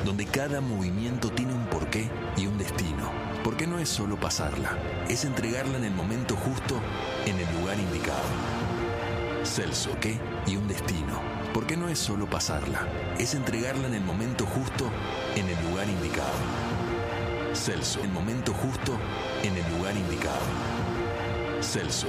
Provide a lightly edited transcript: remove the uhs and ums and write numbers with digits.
donde cada movimiento tiene un porqué y un destino. Porque no es solo pasarla, es entregarla en el momento justo, en el lugar indicado. Celso, ¿qué? Y un destino. Porque no es solo pasarla, es entregarla en el momento justo, en el lugar indicado. Celso, el momento justo, en el lugar indicado. Celso.